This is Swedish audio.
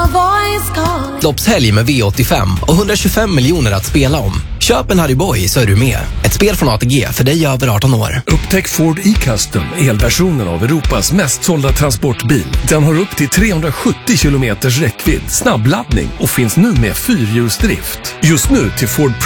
Loppshelg med V85 och 125 miljoner att spela om. Köp en Harry Boy så är du med. Ett spel från ATG för dig över 18 år. Upptäck Ford E-Custom, elversionen av Europas mest sålda transportbil. Den har upp till 370 kilometers räckvidd, snabbladdning och finns nu med fyrhjulsdrift. Just nu till Ford